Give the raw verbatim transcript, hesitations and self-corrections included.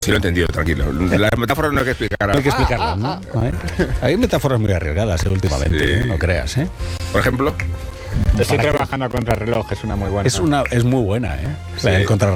Sí, lo he entendido, tranquilo. Las metáforas no hay que explicar. No hay que explicarlas, ¿no? Hay metáforas muy arriesgadas, ¿eh? Últimamente, Sí. ¿eh? No creas, ¿eh? Por ejemplo... Estoy trabajando a contrarreloj, es una muy buena. Es, una, es muy buena, ¿eh? Sí. El contrarreloj.